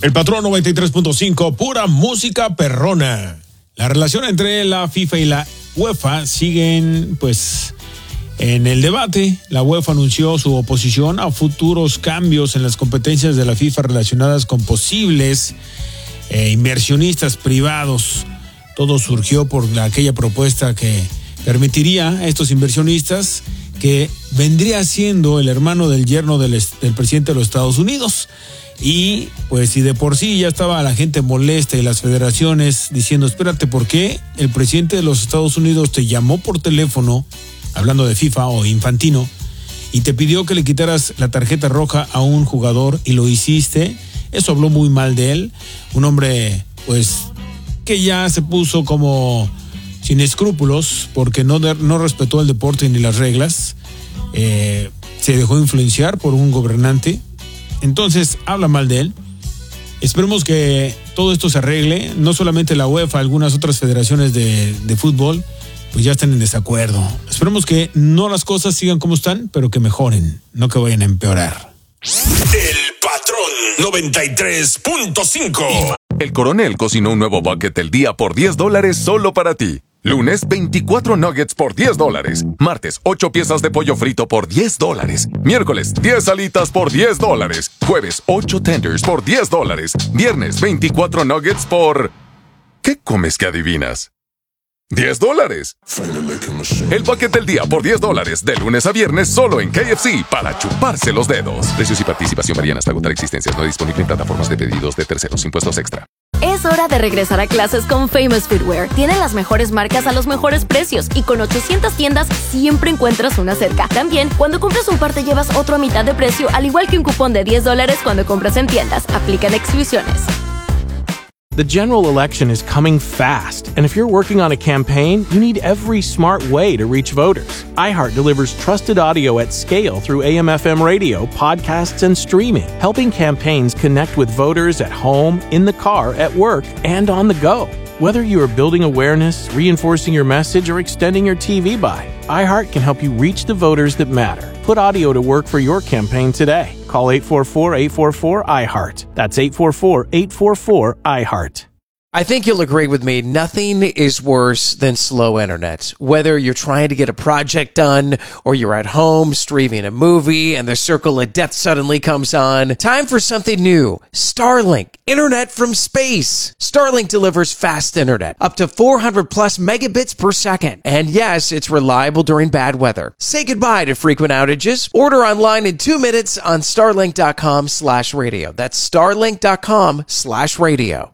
El Patrón 93.5, pura música perrona. La relación entre la FIFA y la UEFA siguen, pues, en el debate. La UEFA anunció su oposición a futuros cambios en las competencias de la FIFA relacionadas con posibles inversionistas privados. Todo surgió por aquella propuesta que permitiría a estos inversionistas que vendría siendo el hermano del yerno del presidente de los Estados Unidos. Y pues si de por sí ya estaba la gente molesta y las federaciones diciendo, espérate, ¿por qué el presidente de los Estados Unidos te llamó por teléfono, hablando de FIFA o Infantino, y te pidió que le quitaras la tarjeta roja a un jugador y lo hiciste? Eso habló muy mal de él. Un hombre, pues, que ya se puso como sin escrúpulos porque no respetó el deporte ni las reglas. Se dejó influenciar por un gobernante. Entonces, habla mal de él. Esperemos que todo esto se arregle. No solamente la UEFA, algunas otras federaciones de fútbol, pues ya están en desacuerdo. Esperemos que no las cosas sigan como están, pero que mejoren, no que vayan a empeorar. El Patrón 93.5. El Coronel cocinó un nuevo bucket del día por $10 solo para ti. Lunes, 24 nuggets por $10. Martes, 8 piezas de pollo frito por $10. Miércoles, 10 alitas por $10. Jueves, 8 tenders por $10. Viernes, 24 nuggets por... ¿Qué comes que adivinas? $10. El bucket del día por $10. De lunes a viernes solo en KFC para chuparse los dedos. Precios y participación varían hasta agotar existencias. No disponible en plataformas de pedidos de terceros. Impuestos extra. Es hora de regresar a clases con Famous Footwear. Tienen las mejores marcas a los mejores precios y con 800 tiendas siempre encuentras una cerca. También, cuando compras un par te llevas otro a mitad de precio, al igual que un cupón de $10 cuando compras en tiendas. Aplican exclusiones. The general election is coming fast, and if you're working on a campaign, you need every smart way to reach voters. iHeart delivers trusted audio at scale through AM/FM radio, podcasts, and streaming, helping campaigns connect with voters at home, in the car, at work, and on the go. Whether you are building awareness, reinforcing your message, or extending your TV buy, iHeart can help you reach the voters that matter. Put audio to work for your campaign today. Call 844-844-iHeart. That's 844-844-iHeart. I think you'll agree with me, nothing is worse than slow internet. Whether you're trying to get a project done or you're at home streaming a movie and the circle of death suddenly comes on, time for something new. Starlink, internet from space. Starlink delivers fast internet, up to 400 plus megabits per second. And yes, it's reliable during bad weather. Say goodbye to frequent outages. Order online in 2 minutes on starlink.com/radio. That's starlink.com/radio.